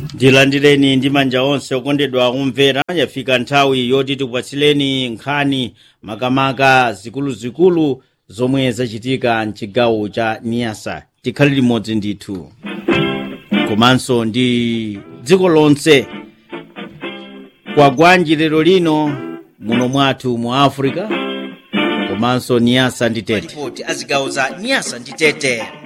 Ndilandireni ndi manja onse okondedwa kumvera. Yafika nthawi yoti tikupatsileni nkhani makamaka zikuluzikulu zomwe zachitika mchigawo cha Niassa. Tikhale limodzi ndithu komanso ndi dziko lonse. Kwa gwanji lero lino muno mwathu mu Africa komanso Niassa ndi Tete. Azigawo za Niassa ndi Tete.